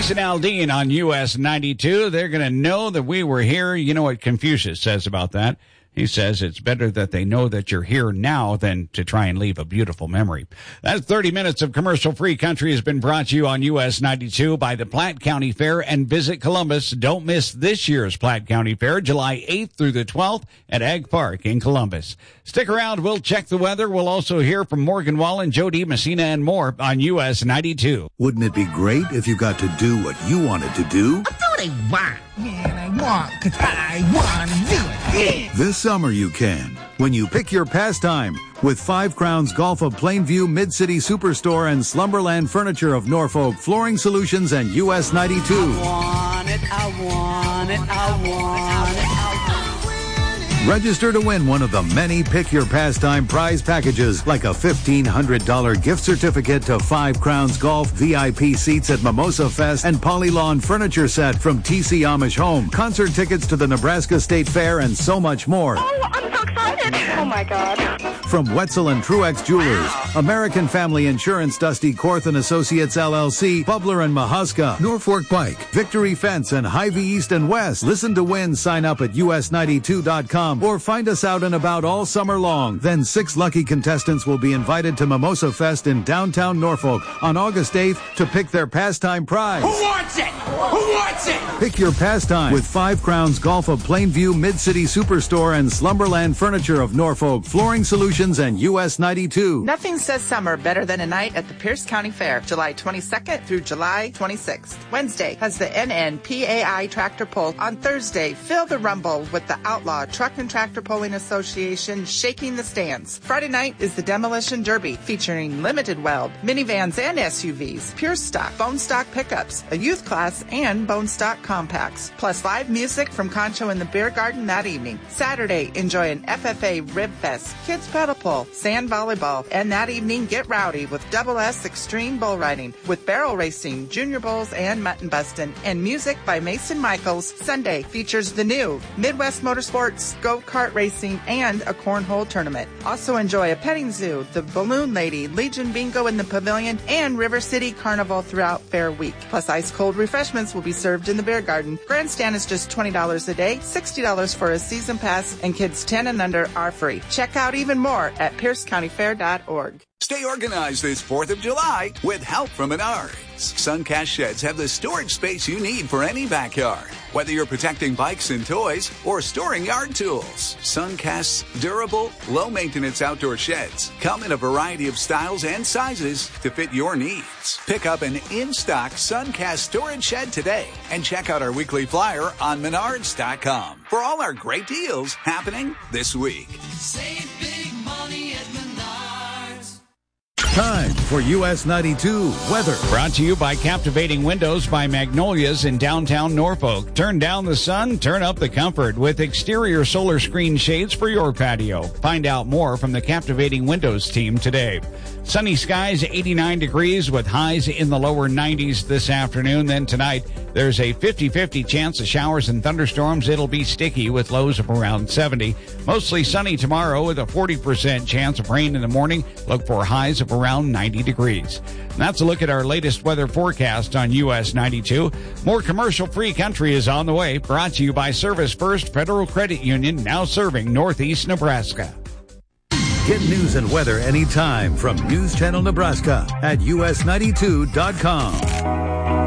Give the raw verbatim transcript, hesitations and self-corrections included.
Jason Aldean on U S ninety-two. They're going to know that we were here. You know what Confucius says about that? He says it's better that they know that you're here now than to try and leave a beautiful memory. That thirty minutes of commercial-free country has been brought to you on U S ninety-two by the Platte County Fair and Visit Columbus. Don't miss this year's Platte County Fair, July eighth through the twelfth at Ag Park in Columbus. Stick around. We'll check the weather. We'll also hear from Morgan Wallen, Jody Messina, and more on U S ninety-two. Wouldn't it be great if you got to do what you wanted to do? I do what I want. Man, I want because I want to do it. This summer you can, when you pick your pastime with Five Crowns Golf of Plainview, Mid-City Superstore, and Slumberland Furniture of Norfolk, Flooring Solutions, and U S ninety-two. I want it, I want it, I want it, I want it. Register to win one of the many Pick Your Pastime prize packages, like a fifteen hundred dollars gift certificate to Five Crowns Golf, V I P seats at Mimosa Fest, and Polylawn furniture set from T C Amish Home, concert tickets to the Nebraska State Fair, and so much more. Oh, I'm so excited. Oh, my God. From Wetzel and Truex Jewelers, American Family Insurance, Dusty Korth and Associates L L C, Bubler and Mahuska, Norfolk Bike, Victory Fence, and Hy-Vee East and West. Listen to win. Sign up at U S ninety-two dot com or find us out and about all summer long. Then six lucky contestants will be invited to Mimosa Fest in downtown Norfolk on August eighth to pick their pastime prize. Who wants it? Who wants it? Pick your pastime with Five Crowns Golf of Plainview, Mid-City Superstore, and Slumberland Furniture of Norfolk, Flooring Solutions, and U S ninety-two. Nothing says summer better than a night at the Pierce County Fair, July twenty-second through July twenty-sixth. Wednesday has the N N P A I Tractor Pull. On Thursday, feel the rumble with the Outlaw Truck and Tractor Pulling Association shaking the stands. Friday night is the Demolition Derby, featuring limited weld, minivans and S U Vs, pure stock, bone stock pickups, a youth class, and bone stock compacts. Plus live music from Concho in the Beer Garden that evening. Saturday, enjoy an F F A Rib Fest, kids pedal pull, sand volleyball, and that evening get rowdy with Double S Extreme Bull Riding, with barrel racing, junior bulls, and mutton bustin', and music by Mason Michaels. Sunday features the new Midwest Motorsports, go-kart racing, and a cornhole tournament. Also enjoy a petting zoo, the Balloon Lady, Legion Bingo in the Pavilion, and River City Carnival throughout Fair Week. Plus ice-cold refreshments will be served in the Beer Garden. Grandstand is just twenty dollars a day, sixty dollars for a season pass, and kids ten and under are free. Check out even more at pierce county fair dot org. Stay organized this fourth of July with help from Menards. Suncast sheds have the storage space you need for any backyard. Whether you're protecting bikes and toys or storing yard tools, Suncast's durable, low-maintenance outdoor sheds come in a variety of styles and sizes to fit your needs. Pick up an in-stock Suncast storage shed today and check out our weekly flyer on menards dot com for all our great deals happening this week. Save big money at Menards. Time for U S ninety-two weather. Brought to you by Captivating Windows by Magnolias in downtown Norfolk. Turn down the sun, turn up the comfort with exterior solar screen shades for your patio. Find out more from the Captivating Windows team today. Sunny skies, eighty-nine degrees with highs in the lower nineties this afternoon. Then tonight, there's a fifty-fifty chance of showers and thunderstorms. It'll be sticky with lows of around seventy. Mostly sunny tomorrow with a forty percent chance of rain in the morning. Look for highs of around ninety degrees. And that's a look at our latest weather forecast on U S ninety-two. More commercial-free country is on the way. Brought to you by Service First Federal Credit Union, now serving Northeast Nebraska. Get news and weather anytime from News Channel Nebraska at U S ninety-two dot com.